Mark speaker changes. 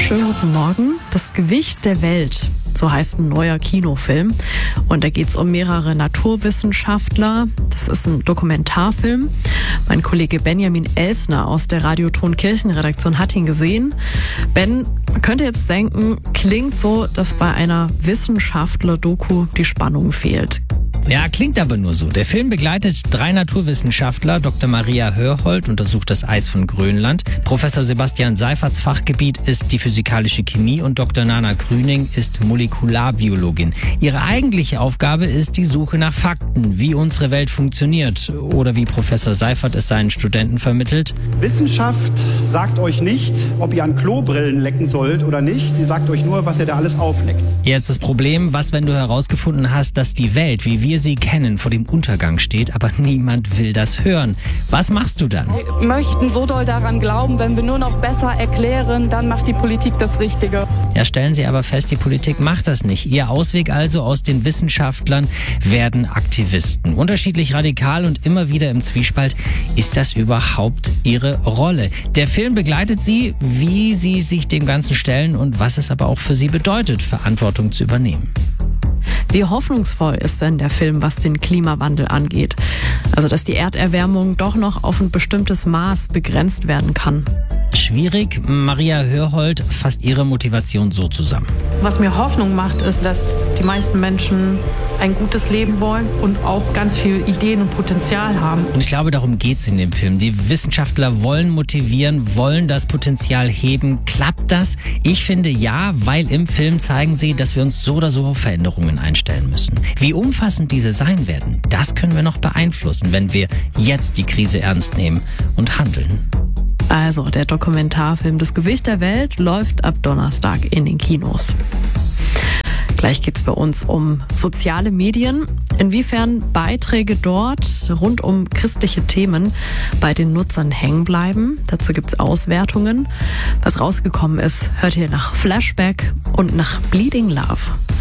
Speaker 1: Schönen guten Morgen. Das Gewicht der Welt, so heißt ein neuer Kinofilm. Und da geht es um mehrere Naturwissenschaftler. Das ist ein Dokumentarfilm. Mein Kollege Benjamin Elsner aus der Radioton Kirchenredaktion hat ihn gesehen. Ben, man könnte jetzt denken, klingt so, dass bei einer Wissenschaftler-Doku die Spannung fehlt.
Speaker 2: Ja, klingt aber nur so. Der Film begleitet 3 Naturwissenschaftler. Dr. Maria Hörhold untersucht das Eis von Grönland. Professor Sebastian Seiferts Fachgebiet ist die physikalische Chemie und Dr. Nana Grüning ist Molekularbiologin. Ihre eigentliche Aufgabe ist die Suche nach Fakten, wie unsere Welt funktioniert. Oder wie Professor Seifert es seinen Studenten vermittelt.
Speaker 3: Wissenschaft sagt euch nicht, ob ihr an Klobrillen lecken sollt oder nicht. Sie sagt euch nur, was ihr da alles aufleckt.
Speaker 2: Jetzt das Problem, was, wenn du herausgefunden hast, dass die Welt, wie wir sie kennen, vor dem Untergang steht, aber niemand will das hören. Was machst du dann?
Speaker 4: Wir möchten so doll daran glauben, wenn wir nur noch besser erklären, dann macht die Politik das Richtige.
Speaker 2: Ja, stellen Sie aber fest, die Politik macht das nicht. Ihr Ausweg also aus den Wissenschaftlern werden Aktivisten. Unterschiedlich radikal und immer wieder im Zwiespalt. Ist das überhaupt ihre Rolle? Der Film begleitet sie, wie sie sich dem Ganzen stellen und was es aber auch für sie bedeutet, Verantwortung zu übernehmen.
Speaker 1: Wie hoffnungsvoll ist denn der Film, was den Klimawandel angeht? Also, dass die Erderwärmung doch noch auf ein bestimmtes Maß begrenzt werden kann.
Speaker 2: Schwierig. Maria Hörhold fasst ihre Motivation so zusammen.
Speaker 5: Was mir Hoffnung macht, ist, dass die meisten Menschen ein gutes Leben wollen und auch ganz viel Ideen und Potenzial haben.
Speaker 2: Und ich glaube, darum geht es in dem Film. Die Wissenschaftler wollen motivieren, wollen das Potenzial heben. Klappt das? Ich finde ja, weil im Film zeigen sie, dass wir uns so oder so auf Veränderungen einstellen müssen. Wie umfassend diese sein werden, das können wir noch beeinflussen, wenn wir jetzt die Krise ernst nehmen und handeln.
Speaker 1: Also, der Dokumentarfilm Das Gewicht der Welt läuft ab Donnerstag in den Kinos. Gleich geht's bei uns um soziale Medien. Inwiefern Beiträge dort rund um christliche Themen bei den Nutzern hängen bleiben. Dazu gibt's Auswertungen. Was rausgekommen ist, hört ihr nach Flashback und nach Bleeding Love.